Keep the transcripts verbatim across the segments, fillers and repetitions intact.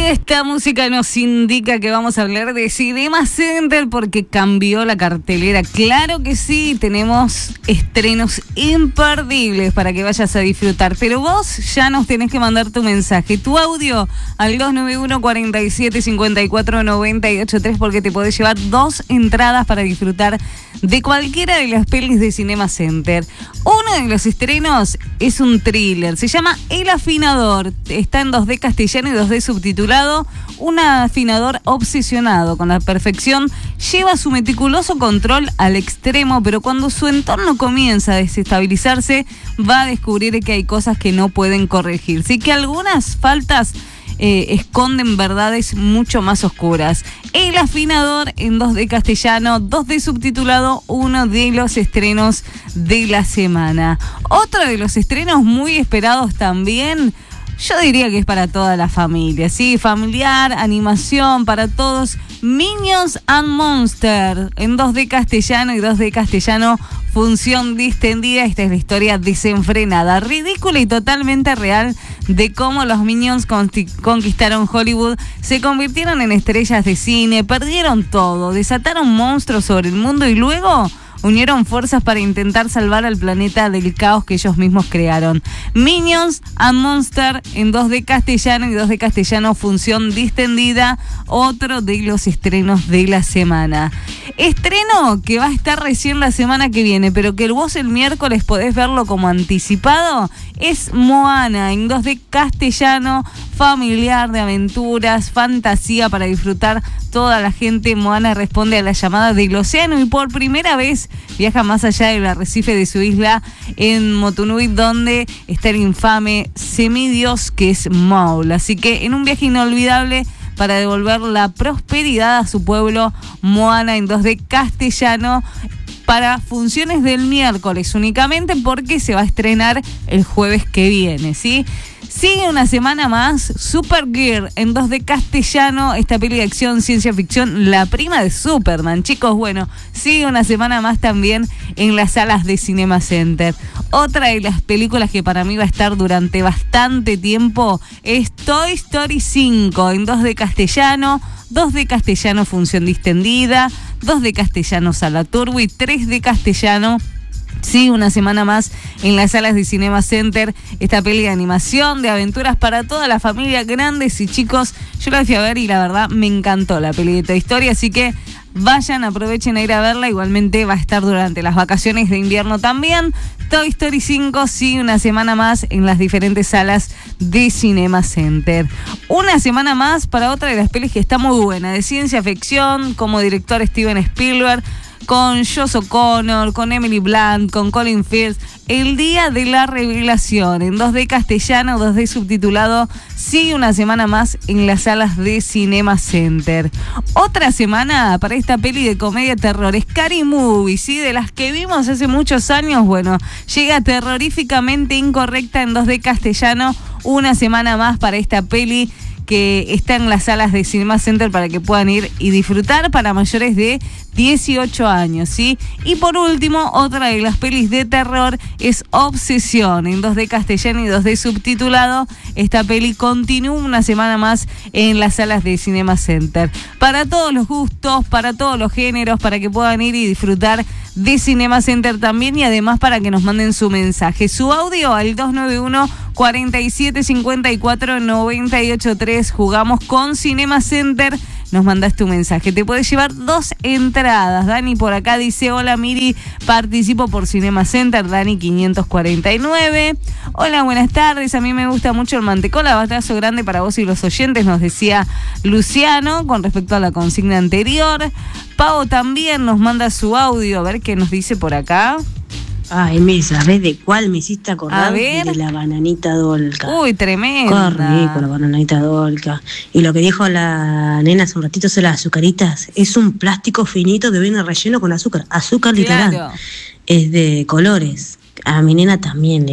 esta música nos indica que vamos a hablar de Cinema Center porque cambió la cartelera. Claro que sí, tenemos estrenos imperdibles para que vayas a disfrutar. Pero vos ya nos tenés que mandar tu mensaje, tu audio al dos nueve uno, cuatro siete, cinco cuatro, nueve ocho tres porque te podés llevar dos entradas para disfrutar de cualquiera de las pelis de Cinema Center. Uno de los estrenos es un thriller, se llama El Afinador, está en dos D castellano y dos D subtitulado. Un afinador obsesionado con la perfección lleva su meticuloso control al extremo, pero cuando su entorno comienza a desestabilizarse, va a descubrir que hay cosas que no pueden corregirse y que algunas faltas Eh, esconden verdades mucho más oscuras. El Afinador en dos D castellano, dos D subtitulado, uno de los estrenos de la semana. Otro de los estrenos muy esperados también, yo diría que es para toda la familia, ¿sí? Familiar, animación para todos. Minions and Monsters en dos D castellano y dos D castellano, función distendida. Esta es la historia desenfrenada, ridícula y totalmente real de cómo los Minions conquistaron Hollywood, se convirtieron en estrellas de cine, perdieron todo, desataron monstruos sobre el mundo y luego unieron fuerzas para intentar salvar al planeta del caos que ellos mismos crearon. Minions and Monsters en dos D castellano y dos D castellano, función distendida, otro de los estrenos de la semana. Estreno que va a estar recién la semana que viene, pero que vos el miércoles podés verlo como anticipado, es Moana en dos D castellano, familiar, de aventuras, fantasía para disfrutar toda la gente. Moana responde a la llamada del océano y por primera vez viaja más allá del arrecife de su isla en Motunui, donde está el infame semidios que es Maul. Así que en un viaje inolvidable para devolver la prosperidad a su pueblo, Moana en dos D castellano, para funciones del miércoles únicamente porque se va a estrenar el jueves que viene, ¿sí? Sigue una semana más Supergirl en dos D castellano, esta peli de acción, ciencia ficción, la prima de Superman, chicos. Bueno, sigue una semana más también en las salas de Cinema Center. Otra de las películas que para mí va a estar durante bastante tiempo es Toy Story cinco en dos D castellano, dos D castellano función distendida, dos D castellano sala turbo y tres D castellano. Sí, una semana más en las salas de Cinema Center, esta peli de animación, de aventuras para toda la familia, grandes y chicos. Yo la fui a ver y la verdad me encantó la peli de Toy Story, así que vayan, aprovechen a ir a verla. Igualmente va a estar durante las vacaciones de invierno también. Toy Story cinco, sí, una semana más en las diferentes salas de Cinema Center. Una semana más para otra de las pelis que está muy buena, de ciencia ficción, como director Steven Spielberg, con Josh O'Connor, con Emily Blunt, con Colin Firth, El Día de la Revelación, en dos D castellano, dos D subtitulado, sigue una semana más en las salas de Cinema Center. Otra semana para esta peli de comedia terror, Scary Movie, ¿sí? De las que vimos hace muchos años, bueno, llega Terroríficamente Incorrecta en dos D castellano, una semana más para esta peli que está en las salas de Cinema Center para que puedan ir y disfrutar, para mayores de dieciocho años, ¿sí? Y por último, otra de las pelis de terror es Obsesión, en dos D castellano y dos D subtitulado. Esta peli continúa una semana más en las salas de Cinema Center. Para todos los gustos, para todos los géneros, para que puedan ir y disfrutar de Cinema Center también, y además para que nos manden su mensaje, su audio al dos nueve uno, cuatro siete, cinco cuatro, nueve ocho tres. Jugamos con Cinema Center. Nos mandaste un mensaje, te puedes llevar dos entradas. Dani por acá dice: hola Miri, participo por Cinema Center, Dani quinientos cuarenta y nueve. Hola, buenas tardes, a mí me gusta mucho el mantecol, abrazo grande para vos y los oyentes, nos decía Luciano con respecto a la consigna anterior. Pau también nos manda su audio, a ver qué nos dice por acá. Ay, me ¿sabés de cuál me hiciste acordar? A ver. De la bananita dolca. Uy, tremenda. Qué rico la bananita dolca. Y lo que dijo la nena hace un ratito sobre las azucaritas, es un plástico finito que viene relleno con azúcar. Azúcar literal. Claro. Es de colores. A mi nena también le gusta.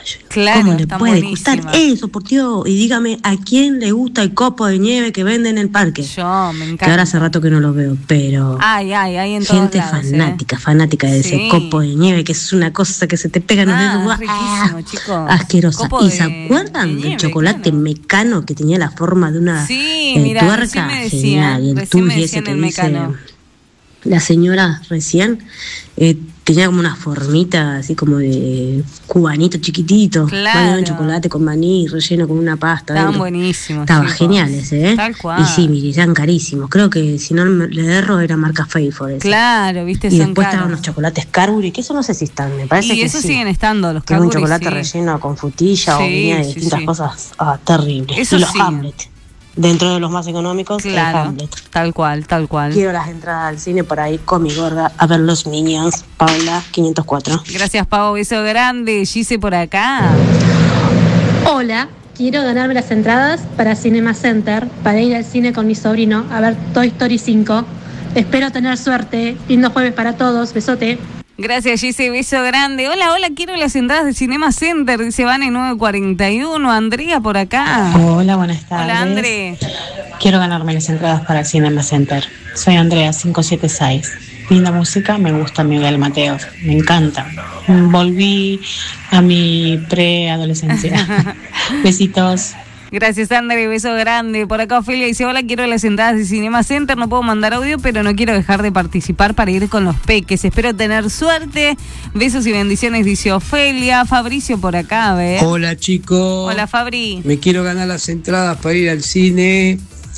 Claro, ¿Cómo le están puede buenísimas. gustar eso, por Dios? Y dígame, ¿a quién le gusta el copo de nieve que venden en el parque? Yo, me encanta. Que ahora hace rato que no lo veo, pero Ay, ay, ay, en todos gente lados, fanática, ¿eh? fanática de Sí. ese copo de nieve, que es una cosa que se te pega en los Ah, dedos. es riquísimo, chicos. Asquerosa. Copo ¿Y de- se acuerdan de del nieve, chocolate claro. Mecano que tenía la forma de una Sí, eh, mira, tuerca? recién me decían, Genial. Y el recién me tuyo decían ese que el dice Mecano. la señora recién, eh, tenía como una formita así como de cubanito chiquitito, Claro. bañado en chocolate con maní, relleno con una pasta. Estaban dentro. buenísimos, Estaba chicos. genial ese, ¿eh? Tal cual. Y sí, mire, eran carísimos. Creo que si no me- le erro era marca Faithful ese. Claro, viste, Y son después estaban caros. los chocolates Cadbury, que eso no sé si están, me parece Y que esos sí. siguen estando, los Que era un Cadbury, chocolate sí. relleno con frutilla o Sí, venía de sí, distintas sí. cosas. Ah, terrible. Eso y los sí. Hamlet. Dentro de los más económicos, el Claro, Hamlet. tal cual, tal cual. Quiero las entradas al cine para ir con mi gorda a ver los Minions. Paula, quinientos cuatro. Gracias, Pavo, beso grande. Gise por acá. Hola, quiero ganarme las entradas para Cinema Center para ir al cine con mi sobrino a ver Toy Story cinco. Espero tener suerte. Lindo jueves para todos. Besote. Gracias, Gise, beso grande. Hola, hola, quiero las entradas de Cinema Center, dice Vane nueve cuarenta y uno. Andrea por acá. Hola, buenas tardes. Hola, André. Quiero ganarme las entradas para el Cinema Center. Soy Andrea cinco siete seis. Linda música, me gusta Miguel Mateos, me encanta. Volví a mi preadolescencia. Besitos. Gracias, André, beso grande. Por acá Ofelia dice, hola, quiero las entradas de Cinema Center, no puedo mandar audio, pero no quiero dejar de participar para ir con los peques. Espero tener suerte. Besos y bendiciones, dice Ofelia. Fabricio por acá, a ver. Hola chicos. Hola, Fabri. Me quiero ganar las entradas para ir al cine.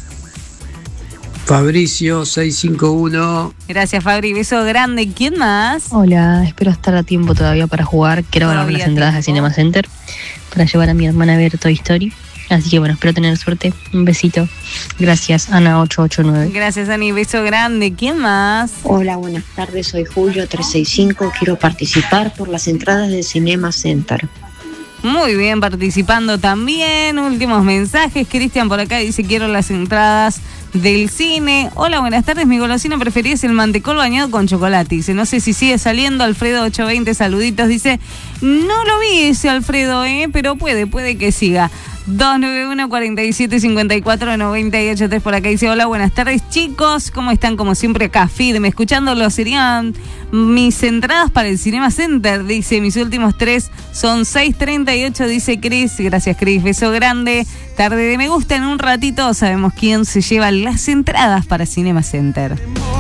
Fabricio seiscientos cincuenta y uno. Gracias, Fabri, beso grande. ¿Quién más? Hola, espero estar a tiempo todavía para jugar. Quiero ganarme Todavía las entradas al tiempo. Cinema Center para llevar a mi hermana a ver Toy Story. Así que bueno, espero tener suerte. Un besito. Gracias, Ana ocho ocho nueve. Gracias, Ani, beso grande. ¿Quién más? Hola, buenas tardes, soy Julio trescientos sesenta y cinco, quiero participar por las entradas del Cinema Center. Muy bien, participando también. Últimos mensajes. Cristian por acá dice, quiero las entradas del cine. Hola, buenas tardes. Mi golosina preferida es el mantecol bañado con chocolate. Dice, no sé si sigue saliendo. Alfredo ocho veinte, saluditos. Dice, no lo vi ese Alfredo, ¿eh? Pero puede, puede que siga. dos nueve uno, cuatro siete, cinco cuatro, nueve ocho tres por acá. Dice, hola, buenas tardes, chicos. ¿Cómo están? Como siempre acá, firme. Escuchándolo, serían mis entradas para el Cinema Center. Dice, mis últimos tres son seis treinta y ocho, dice Cris. Gracias, Cris. Beso grande. Tarde de me gusta. En un ratito sabemos quién se lleva las entradas para Cinema Center.